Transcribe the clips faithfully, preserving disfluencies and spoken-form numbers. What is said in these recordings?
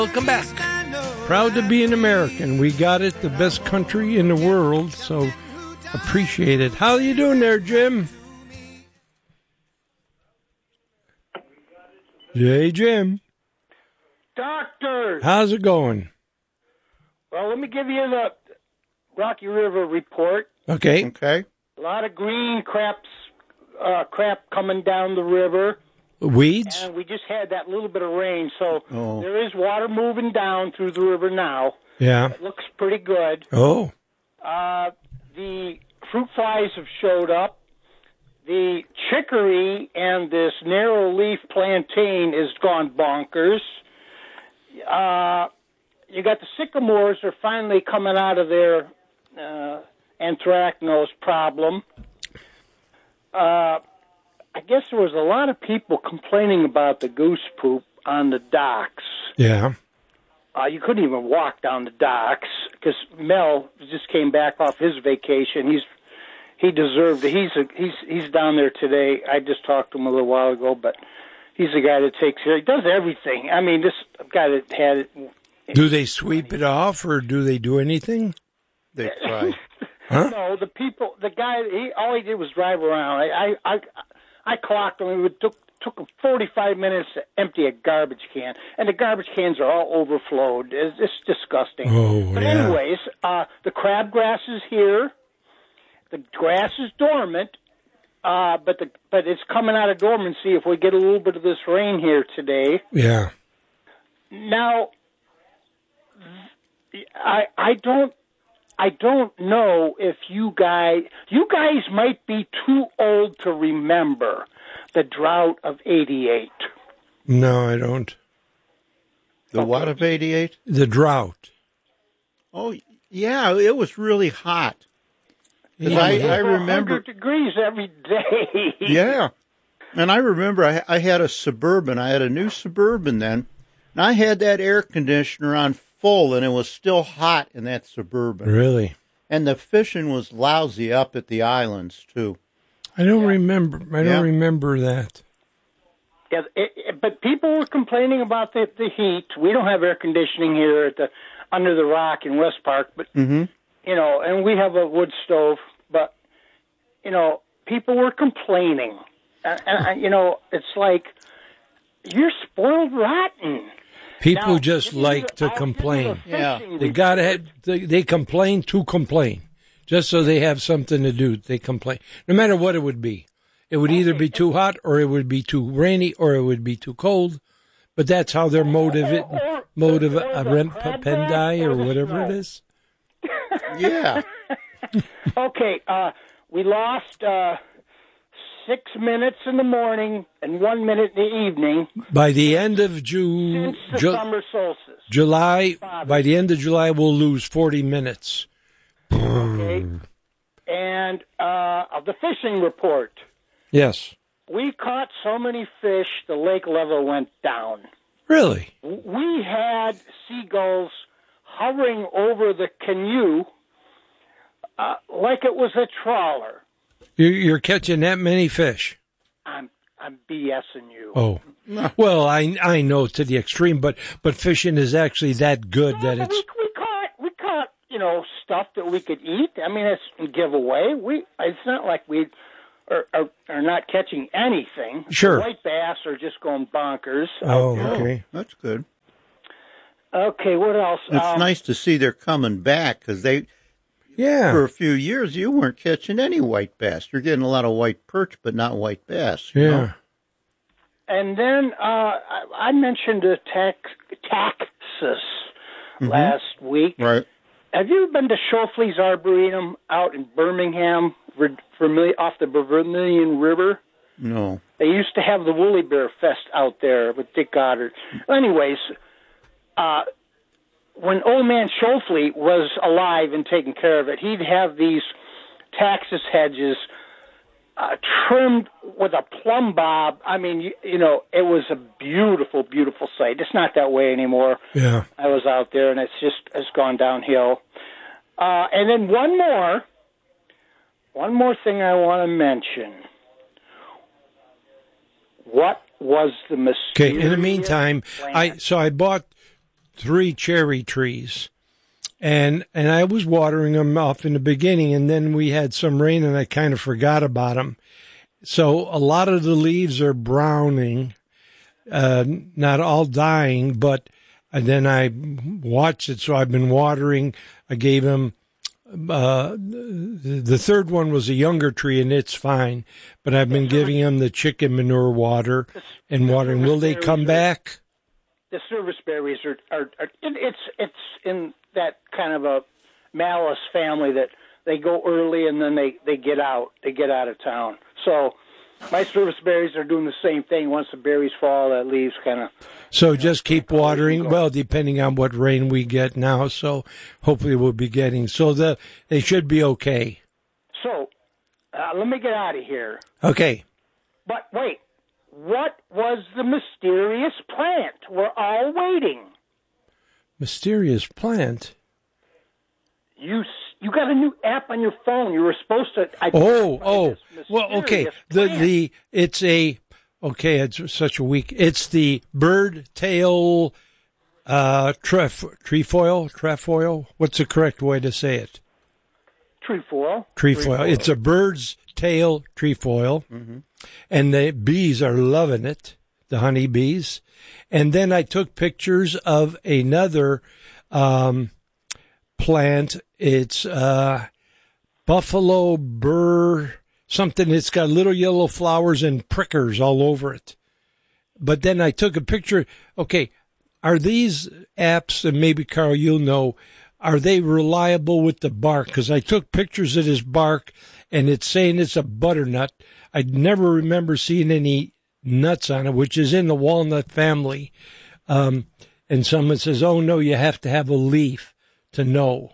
Welcome back. Proud to be an American. We got it, the best country in the world, so appreciate it. How you doing there, Jim? Hey, Jim. Doctor. How's it going? Well, let me give you the Rocky River report. Okay. Okay. A lot of green craps, uh, crap coming down the river. Weeds? And we just had that little bit of rain, so Oh. there is water moving down through the river now. Yeah. It looks pretty good. Oh. Uh, the fruit flies have showed up. The chicory and this narrow leaf plantain is gone bonkers. Uh, you got the sycamores are finally coming out of their uh, anthracnose problem. Uh, I guess there was a lot of people complaining about the goose poop on the docks. Yeah. Uh, you couldn't even walk down the docks because Mel just came back off his vacation. He's he deserved it. He's a, he's he's down there today. I just talked to him a little while ago, but he's the guy that takes care. He does everything. I mean, this guy that had it. Do they sweep it off or do they do anything? They try. Huh? No, the people, the guy. He all he did was drive around. I I I, I clocked him. It would took took him forty-five minutes to empty a garbage can, and the garbage cans are all overflowed. It's, it's disgusting. Oh, but yeah. anyways, uh, the crabgrass is here. The grass is dormant, uh, but the but it's coming out of dormancy if we get a little bit of this rain here today. Yeah. Now, I I don't I don't know if you guys you guys might be too old to remember the drought of eighty-eight. No, I don't. The Okay. what of eighty-eight? The drought. Oh, yeah, it was really hot. 'Cause Yeah, I, yeah. I remember. one hundred degrees every day. Yeah. And I remember I, I had a Suburban. I had a new Suburban then. And I had that air conditioner on full, and it was still hot in that Suburban. Really? And the fishing was lousy up at the islands, too. I don't remember. I don't Yeah. remember that. Yeah, it, it, but people were complaining about the, the heat. We don't have air conditioning here at the under the rock in West Park, but Mm-hmm. you know, and we have a wood stove. But you know, people were complaining, and, and you know, it's like you're spoiled rotten. People Now, just give you like the- to I'll give you complain. the Yeah. fishing They got to. They, they complain to complain, just so they have something to do. They complain, no matter what it would be. It would either be too hot, or it would be too rainy, or it would be too cold. But that's how they're motive motive arendi or whatever it is. Yeah. Okay, uh, we lost uh, six minutes in the morning and one minute in the evening By the end of June, since the Ju- summer solstice. July, by the end of July, we'll lose forty minutes. Okay, and uh, of the fishing report. Yes. We caught so many fish, the lake level went down. Really? We had seagulls hovering over the canoe uh, like it was a trawler. You're, you're catching that many fish? I'm I'm BSing you. Oh. Well, I I know to the extreme, but but fishing is actually that good that But it's. we, we caught we caught you know stuff that we could eat. I mean, it's a giveaway. We it's not like we are, are, are not catching anything. Sure. The white bass are just going bonkers. Oh, Oh, okay. that's good. Okay, what else? It's Um, nice to see they're coming back, because they, Yeah. for a few years, you weren't catching any white bass. You're getting a lot of white perch, but not white bass. you Yeah. know? And then uh, I, I mentioned the tax, taxes last week. Right. Have you been to Schofley's Arboretum out in Birmingham, Ver- Vermil- off the Vermilion River? No. They used to have the Woolly Bear Fest out there with Dick Goddard. Anyways, uh, when old man Schofley was alive and taking care of it, he'd have these taxus hedges uh, trimmed with a plumb bob. I mean, you, you know, it was a beautiful, beautiful sight. It's not that way anymore. Yeah. I was out there, and it's just it's gone downhill. Uh, and then one more, one more thing I want to mention. What was the mysterious Okay. In the meantime, I plant? so I bought three cherry trees. And and I was watering them off in the beginning, and then we had some rain, and I kind of forgot about them. So a lot of the leaves are browning, uh, not all dying, but and then I watched it, so I've been watering. I gave them, uh, the third one was a younger tree, and it's fine, but I've been giving them the chicken manure water and watering. Will they come back? The service berries are, are, are it's it's in that kind of a Malus family that they go early and then they, they get out. They get out of town. So my service berries are doing the same thing. Once the berries fall, that leaves kind of... So just keep watering. Well, depending on what rain we get now. So hopefully we'll be getting... So the they should be okay. So uh, let me get out of here. Okay. But wait. What was the mysterious plant? We're all waiting. Mysterious plant? You you got a new app on your phone. You were supposed to. Oh, oh. Well, okay. The plant. the it's a okay. It's such a weak. It's the bird tail uh, tref, trefoil. Trefoil. What's the correct way to say it? Trefoil. Trefoil. Trefoil. It's a bird's tail trefoil. Mm-hmm. And the bees are loving it, the honey bees. And then I took pictures of another um, plant. It's uh, buffalo burr something. It's got little yellow flowers and prickers all over it. But then I took a picture. Okay, are these apps, and maybe, Carl, you'll know, are they reliable with the bark? Because I took pictures of this bark, and it's saying it's a butternut. I never remember seeing any nuts on it, which is in the walnut family. Um, and someone says, oh, no, you have to have a leaf to know.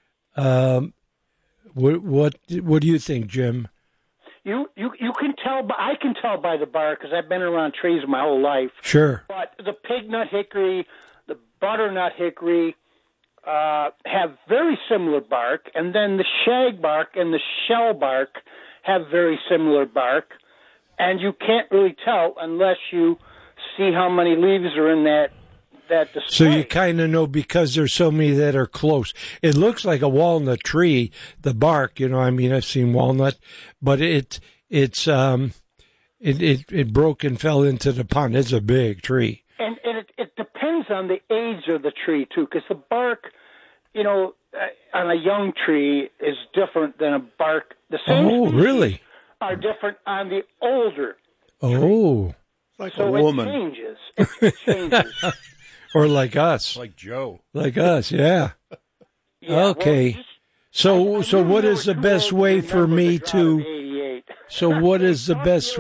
Um, what, what what do you think, Jim? You you you can tell, by, I can tell by the bark because I've been around trees my whole life. Sure. But the pignut hickory, the butternut hickory, uh, have very similar bark, and then the shag bark and the shell bark have very similar bark, and you can't really tell unless you see how many leaves are in that that display. So you kind of know because there's so many that are close. It looks like a walnut tree, the bark, you know, I mean, I've seen walnut, but it it's um it it, it broke and fell into the pond. It's a big tree. And, and it, it depends on the age of the tree, too, because the bark, you know, uh, on a young tree is different than a bark. The same oh, really? Are different on the older Oh. tree. Like so a woman. it changes. It, it changes. Or like us. Like Joe. Like us, yeah. Yeah, okay. Well, just, so I, I so what is the best way for me to... eighty-eight. So what is the best...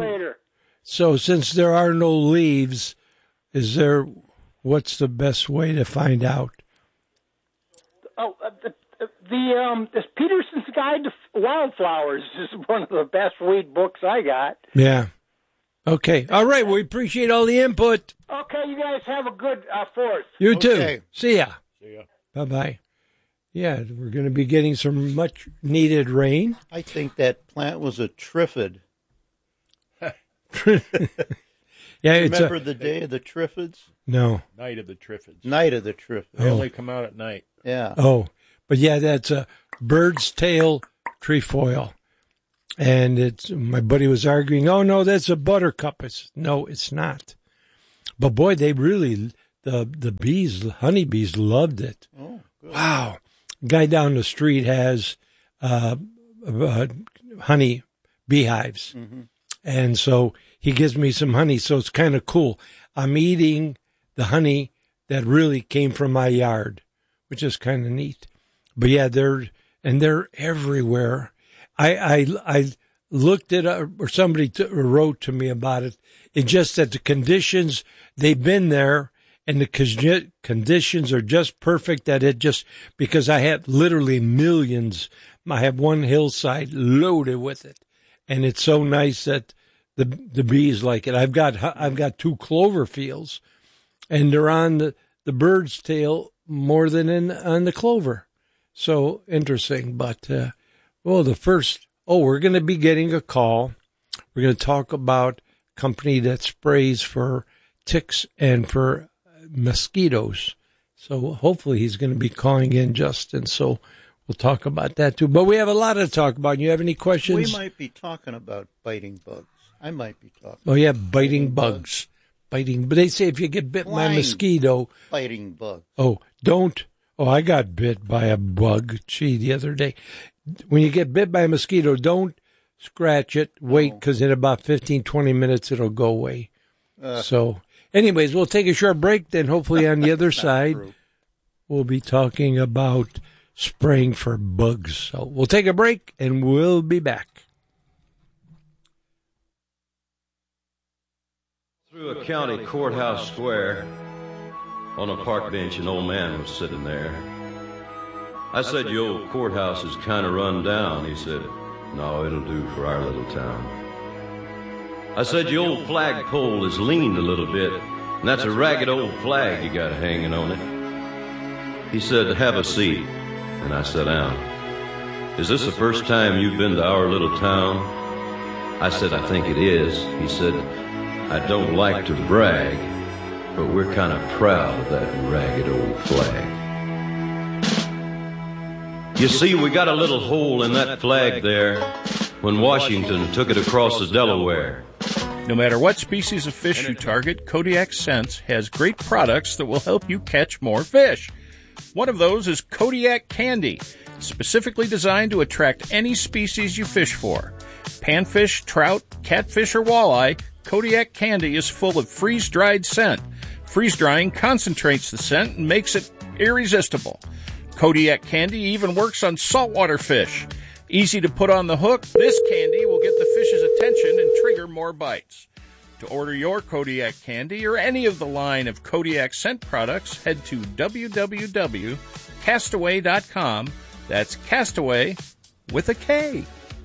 So since there are no leaves, is there... What's the best way to find out? Oh, uh, the, the um, this Peterson's Guide to Wildflowers is one of the best weed books I got. Yeah. Okay. All right. We appreciate all the input. Okay, you guys have a good uh, fourth. You Okay. too. See ya. See ya. Bye-bye. Yeah, we're going to be getting some much-needed rain. I think that plant was a triffid. Yeah, it's Remember a, the day of the triffids? no. Night of the Triffids. Night of the triffids. They Oh. only come out at night. Yeah. Oh, but yeah, that's a bird's tail trefoil. And it's my buddy was arguing, oh, no, that's a buttercup. It's, no, it's not. But, boy, they really, the the bees, honeybees loved it. Oh, good. Wow. Guy down the street has uh, uh, honey beehives. Mm-hmm. And so he gives me some honey, so it's kind of cool. I'm eating the honey that really came from my yard, which is kind of neat. But yeah, they're and they're everywhere. I I I looked at uh, or somebody t- wrote to me about it. It's just that the conditions they've been there, and the con- conditions are just perfect. That it just because I have literally millions. I have one hillside loaded with it, and it's so nice that the the bees like it. I've got I've got two clover fields, and they're on the, the bird's tail more than in on the clover. So interesting. But uh, well, the first oh, we're going to be getting a call. We're going to talk about a company that sprays for ticks and for mosquitoes. So hopefully he's going to be calling in, Justin. So we'll talk about that too. But we have a lot to talk about. You have any questions? We might be talking about biting bugs. I might be talking. Oh yeah, biting, biting bugs. bugs. Biting. But they say if you get bit Flying by a mosquito. Biting bugs. Oh, don't. Oh, I got bit by a bug. Gee, the other day. When you get bit by a mosquito, don't scratch it. Wait, because in about fifteen, twenty minutes it'll go away. Uh, so, anyways, we'll take a short break. Then hopefully on the other side, true. We'll be talking about spraying for bugs. So we'll take a break and we'll be back. Through a county courthouse square, on a park bench, an old man was sitting there. I said, your old courthouse is kind of run down. He said, no, it'll do for our little town. I said, your old flagpole is leaned a little bit, and that's a ragged old flag you got hanging on it. He said, have a seat, and I sat down. Is this the first time you've been to our little town? I said, I think it is. He said, I don't like to brag, but we're kind of proud of that ragged old flag. You see, we got a little hole in that flag there when Washington took it across the Delaware. No matter what species of fish you target, Kodiak Scents has great products that will help you catch more fish. One of those is Kodiak Candy, specifically designed to attract any species you fish for. Panfish, trout, catfish, or walleye, Kodiak Candy is full of freeze-dried scent. Freeze-drying concentrates the scent and makes it irresistible. Kodiak Candy even works on saltwater fish. Easy to put on the hook, this candy will get the fish's attention and trigger more bites. To order your Kodiak Candy or any of the line of Kodiak Scent products, head to w w w dot castaway dot com. That's Castaway with a K.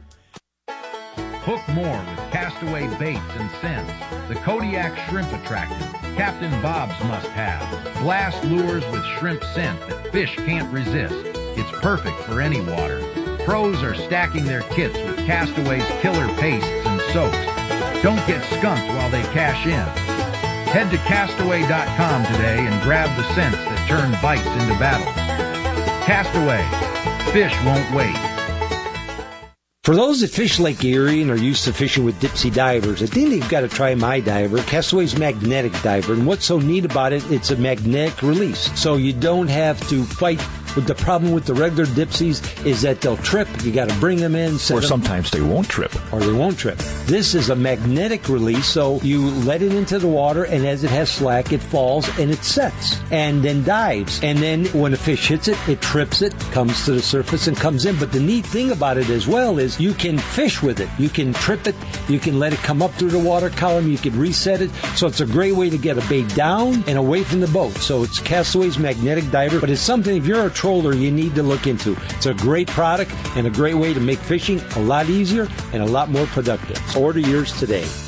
Hook more with Castaway baits and scents. The Kodiak Shrimp Attractant, Captain Bob's must-have. Blast lures with shrimp scent that fish can't resist. It's perfect for any water. Pros are stacking their kits with Castaway's killer pastes and soaks. Don't get skunked while they cash in. Head to castaway dot com today and grab the scents that turn bites into battles. Castaway. Fish won't wait. For those that fish Lake Erie and are used to fishing with Dipsy divers, I think you've got to try my diver, Castaway's Magnetic Diver. And what's so neat about it, it's a magnetic release. So you don't have to fight with the problem with the regular Dipsies is that they'll trip. You got to bring them in. Or sometimes they won't trip. Or they won't trip. This is a magnetic release, so you let it into the water, and as it has slack, it falls and it sets and then dives. And then when a fish hits it, it trips it, comes to the surface and comes in. But the neat thing about it as well is you can fish with it. You can trip it. You can let it come up through the water column. You can reset it. So it's a great way to get a bait down and away from the boat. So it's Castaway's Magnetic Diver, but it's something, if you're a troller, you need to look into. It's a great product and a great way to make fishing a lot easier and a lot more productive. Order yours today.